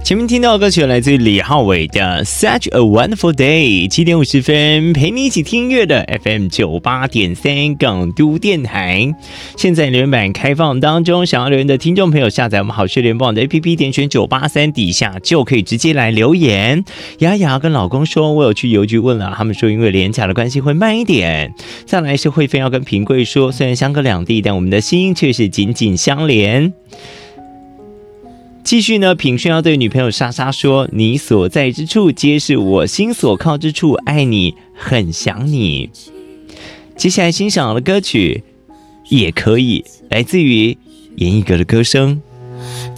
前面听到的歌曲来自于李浩伟的 Such a Wonderful Day， 7点50分陪你一起听音乐的 FM 98.3港都电台。现在留言板开放当中，想要留言的听众朋友下载我们好事联播网的 APP， 点选983底下就可以直接来留言。雅雅跟老公说，我有去邮局问了，他们说因为连假的关系会慢一点。再来是慧芬要跟平贵说，虽然相隔两地，但我们的心却是紧紧相连。继续呢，品轩要对女朋友莎莎说，你所在之处皆是我心所靠之处，爱你很想你。接下来欣赏的歌曲也可以来自于严艺格的歌声。